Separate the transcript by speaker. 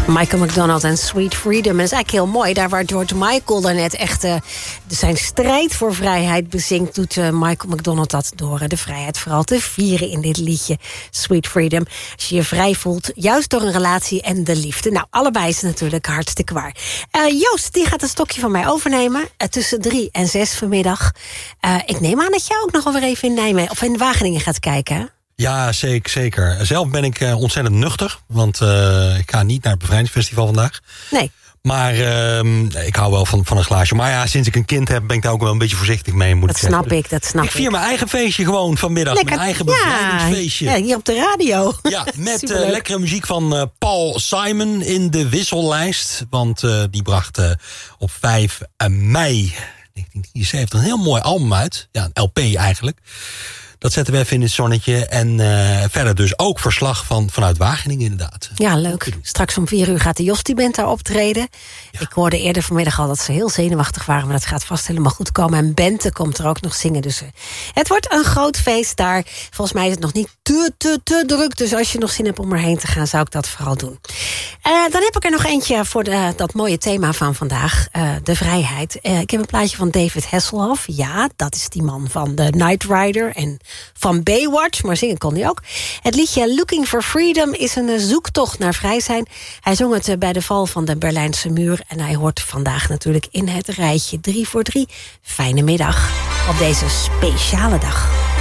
Speaker 1: Michael McDonald en Sweet Freedom. En dat is eigenlijk heel mooi. Daar waar George Michael daarnet echt zijn strijd voor vrijheid bezingt, doet Michael McDonald dat door de vrijheid vooral te vieren in dit liedje Sweet Freedom. Als je je vrij voelt, juist door een relatie en de liefde. Nou, allebei is het natuurlijk hartstikke waar. Joost, die gaat een stokje van mij overnemen. Tussen 3 en 6 vanmiddag. Ik neem aan dat jij ook nog wel weer even in Nijmegen of in Wageningen gaat kijken, hè?
Speaker 2: Ja, zeker. Zelf ben ik ontzettend nuchter. Want ik ga niet naar het Bevrijdingsfestival vandaag.
Speaker 1: Nee.
Speaker 2: Maar ik hou wel van een glaasje. Maar ja, sinds ik een kind heb, ben ik daar ook wel een beetje voorzichtig mee. Moet ik zeggen.
Speaker 1: Dat snap ik.
Speaker 2: Ik vier mijn eigen feestje gewoon vanmiddag. Lekker, mijn eigen bevrijdingsfeestje.
Speaker 1: Ja, hier op de radio.
Speaker 2: Ja, met lekkere muziek van Paul Simon in de wissellijst. Want die bracht op 5 mei 1973 een heel mooi album uit. Ja, een LP eigenlijk. Dat zetten we even in het zonnetje. En verder dus ook verslag vanuit Wageningen inderdaad.
Speaker 1: Ja, leuk. Straks om 4 uur gaat de Jostie-band daar optreden. Ja. Ik hoorde eerder vanmiddag al dat ze heel zenuwachtig waren. Maar dat gaat vast helemaal goed komen. En Bente komt er ook nog zingen. Dus het wordt een groot feest daar. Volgens mij is het nog niet te druk. Dus als je nog zin hebt om erheen te gaan, zou ik dat vooral doen. Dan heb ik er nog eentje voor dat mooie thema van vandaag. De vrijheid. Ik heb een plaatje van David Hasselhoff. Ja, dat is die man van The Knight Rider en van Baywatch, maar zingen kon hij ook. Het liedje Looking for Freedom is een zoektocht naar vrij zijn. Hij zong het bij de val van de Berlijnse muur. En hij hoort vandaag natuurlijk in het rijtje 3 voor 3. Fijne middag op deze speciale dag.